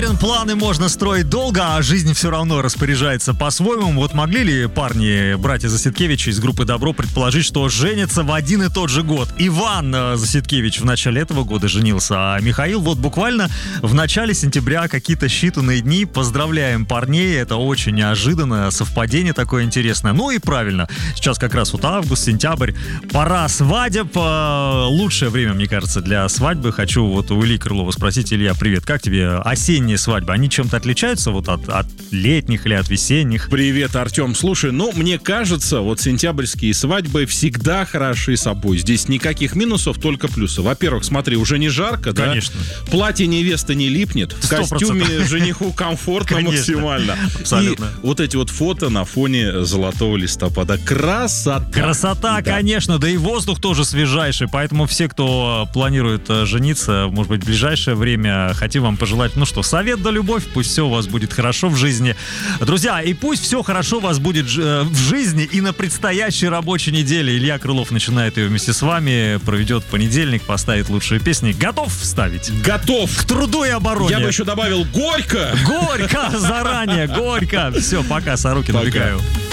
уверен, планы можно строить долго, а жизнь все равно распоряжается по-своему. Вот могли ли парни, братья Засидкевичи из группы «Добро» предположить, что женятся в один и тот же год? Иван Засидкевич в начале этого года женился, а Михаил вот буквально в начале сентября, какие-то считанные дни. Поздравляем парней, это очень неожиданно, совпадение такое интересное. Ну и правильно, сейчас как раз вот август, сентябрь, пора свадеб, лучшее время, мне кажется, для свадьбы. Хочу вот у Ильи Крылова спросить. Илья, привет, как тебе осенние свадьбы? Они чем-то отличаются вот от летних или от весенних? Привет, Артем. Слушай, мне кажется, вот сентябрьские свадьбы всегда хороши собой. Здесь никаких минусов, только плюсы. Во-первых, смотри, уже не жарко, да? Конечно. Платье невесты не липнет. В 100%. костюме жениху комфортно. Конечно. Максимально. Абсолютно. И вот эти вот фото на фоне золотого листопада. Красота. Красота, да. Конечно, да и воздух тоже свежайший, поэтому все, кто планирует жениться, может быть, в ближайшее время, хотим вам пожелать, совет да любовь, пусть все у вас будет хорошо в жизни. Друзья, и пусть все хорошо у вас будет в жизни и на предстоящей рабочей неделе. Илья Крылов начинает ее вместе с вами, проведет понедельник, поставит лучшие песни. Готов вставить? Готов. К труду и обороне. Я бы еще добавил горько. Горько заранее, горько. Все, пока, Сорокин, убегаю.